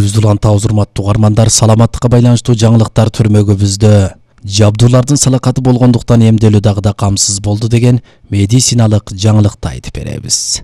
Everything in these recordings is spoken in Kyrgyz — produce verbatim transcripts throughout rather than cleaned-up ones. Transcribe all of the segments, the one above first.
Эфирибизде улантабыз урматтуу угармандар, саламаттыкка байланыштуу жаңылыктар түрмөгүбүздө. Жабдуулардын салакаты болгондуктан эмделүү дагы да камсыз болду деген медициналык жаңылыкты айтып беребиз.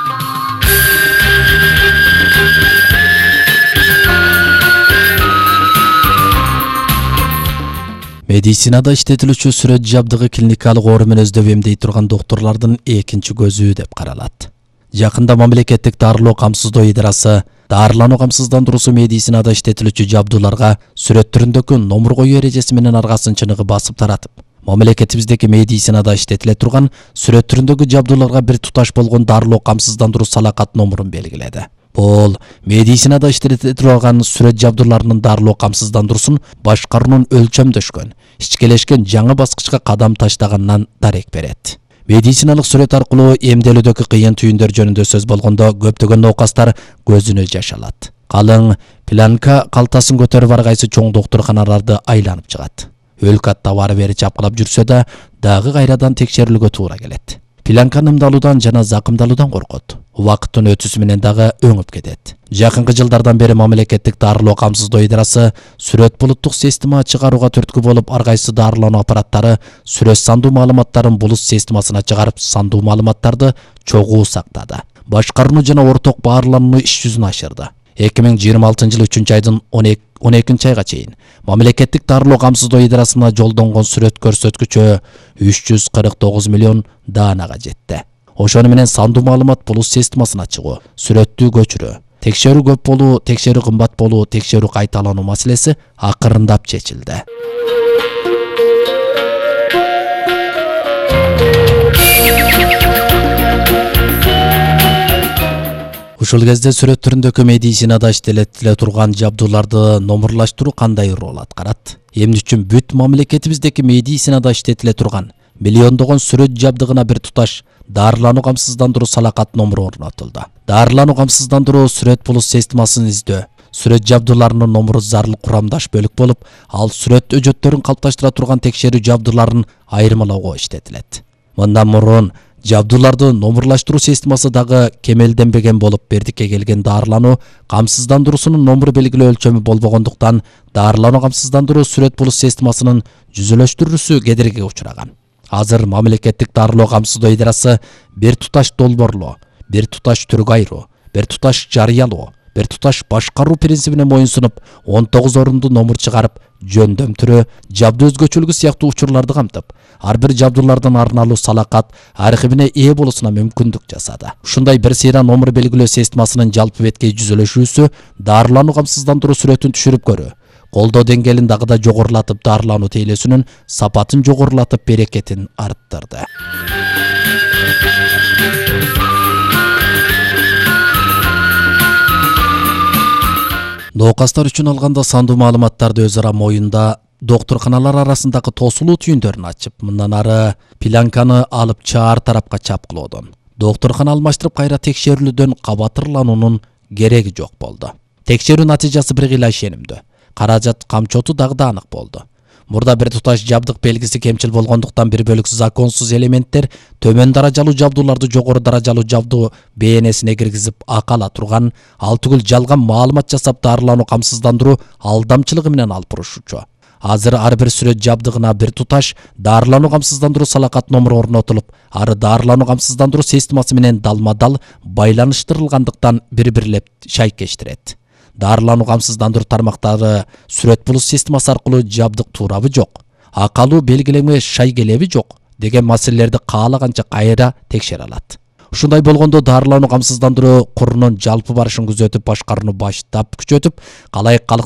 Медицинада иштетилүүчү сүрөт жабдыгы клиникалык оору менен өздөп эмдей турган доктурлардын экинчи көзү деп каралат. Жакында мамлекеттик дарылоо камсыздоо идарасы дарылануу камсыздандыруусу медицинада иштетилүүчү жабдууларга сүрөт түрүндөгү номур коюу эрежеси менен аргасын чыныгы басып таратып, мамлекетибиздеги медицинада иштетиле турган сүрөт түрүндөгү жабдууларга бир туташ болгон дарылоо камсыздандыруу салакат номурун белгиледи. Бул медицинада иштетиле турган сүрөт жабдууларынын дарылоо камсыздандыруусун башкаруунун өлчөмдөшкөн, ичкелешкен жаңы баскычка кадам таштаганынан дарек берет. Медициналык сүрөт аркылуу эмделүүдөгү кыйын түйүндөр жөнүндө сөз болгондо көптөгөн ноокастар көзүнө жаш алат. Калың пленка калтасын көтөрүп ар кайсы чоң доктурканаларды айланып чыгат. Өлкат товары бери чапкылап жүрсө да, дагы кайрадан текшерилүүгө туура келет. Пленканы ымдалуудан жана закымдалуудан коркот. Убакыттын өтүүсү менен дагы өңүп кетет. Жакынкы жылдардан бери мамлекеттик дарылоо камсыздоо идарасы сүрөт булуттук система чыгарууга түрткү болуп, ар кайсы дарылануу аппараттары сүрөт сандуу маалыматтарын булут системасына чыгарып, сандуу маалыматтарды чогуу сактады. Башкарууну жана орток баарланууну иш жүзүнө ашырды. эки миң жыйырма алтынчы жылы үчүнчү айдын он экинчи айга чейин мамлекеттик дарылоо камсыздоо идарасына жолдонгон сүрөт көрсөткүчү үч жүз кырк тогуз миллион даанага жетти. Ошону менен сандуу маалымат булут системасына чыгуу, сүрөттү көчүрүү, текшерүү көп болуу, текшерүү кымбат болуу, текшерүү кайталануу маселеси акырындап чечилди. Ушул кезде сүрөт түрүндөгү медицинада иштетиле турган жабдууларды номурлаштыруу кандай рол аткарат? Эмне үчүн бүт мамлекетибиздеги медицинада иштетиле турган миллиондогон сүрөт жабдыгына бир туташ дарылануу камсыздандыруу салакат номуру орнотулду? Дарылануу камсыздандыруу сүрөт булут системасын издөө, сүрөт жабдууларынын номуру зарыл курамдаш бөлүк болуп, ал сүрөт өжөттөрүн калыпташтыра турган текшерүү жабдууларын айырмалоого иштетилет. Мындан мурун жабдууларды номурлаштыруу системасы дагы кемелденбеген болуп, бердикке келген дарылануу камсыздандыруусунун номур белгилөө өлчөмү болбогондуктан дарылануу камсыздандыруу сүрөт булут системасынын жүзөлөштүрүүсү кедергиге учураган. Азыр мамлекеттик дарылоо камсыздоо идарасы бир туташ долбоорлоо, бир туташ түргө айыруу, бир туташ жарыялоо, бир туташ башкаруу принцибине моюнсунуп, он тогуз орунду номур чыгарып, жөндөмтүрө, жабдуу өзгөчөлүгү сыяктуу учурларды камтып, ар бир жабдуулардын арналуу салакат архивине ээ болуусуна мүмкүндүк жасады. Ушундай бир сыйра номур белгилөө системасынын жалпы беткей жүзөлөшүүсү дарылануу камсыздандыруу сүрөтүн түшүрүп көрүү, колдоо деңгээлин дагы да жогорулатып, дарылануу тейлөөсүнүн сапатын жогорулатып, берекетин арттырды. Ноокастар үчүн алганда сандуу маалыматтарды өз ара моюнда доктурканалар арасындагы тосулуу түйүндөрүн ачып, мындан ары пленканы алып чаар тарапка чапкылоодон, доктуркана алмаштырып кайра текшерүүлүүдөн кабатырлануунун кереги жок болду. Текшерүү натыйжасы бир кыйла ишенимдүү. Каражат камчоту дагы да анык болду. Мурда бир туташ жабдык белгиси кемчил болгондуктан бир бөлүк законсуз элементтер төмөн даражалуу жабдууларды жогору даражалуу жабдуу бээнесине киргизип акала турган, ал түгүл жалган маалымат жасап дарылануу камсыздандыруу алдамчылыгы менен алып бурушчу. Азыр ар бир сүрөт жабдыгына бир туташ дарылануу камсыздандыруу салакат номуру орнотулуп, ары дарылануу камсыздандыруу системасы менен далма-дал байланыштырылгандыктан бири-бирлеп шайкештирет. Дарылануу камсыздандыруу тармактары сүрөт булут системасы аркылуу жабдык туурабы жок, акалуу белгилеме шайгелеби жок деген маселелерди каалаганча кайра текшере алат. Ушундай болгондо дарылануу камсыздандыруу курунун жалпы барышын күзөтүп, башкарууну баштап күчөтүп, калайык